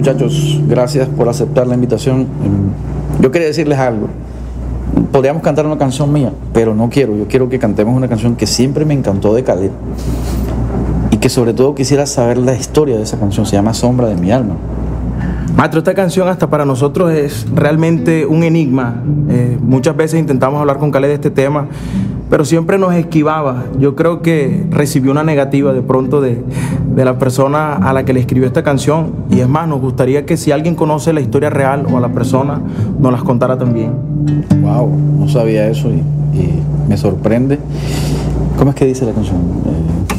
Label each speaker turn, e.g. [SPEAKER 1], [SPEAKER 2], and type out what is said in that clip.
[SPEAKER 1] Muchachos, gracias por aceptar la invitación. Yo quería decirles algo. Podríamos cantar una canción mía, pero no quiero. Yo quiero que cantemos una canción que siempre me encantó de Khaled y que sobre todo quisiera saber la historia de esa canción. Se llama Sombra de mi alma.
[SPEAKER 2] Maestro, esta canción hasta para nosotros es realmente un enigma. Muchas veces intentamos hablar con Khaled de este tema, pero siempre nos esquivaba. Yo creo que recibió una negativa de pronto de la persona a la que le escribió esta canción. Y es más, nos gustaría que si alguien conoce la historia real o a la persona, nos las contara también.
[SPEAKER 1] Wow, no sabía eso y me sorprende. ¿Cómo es que dice la canción?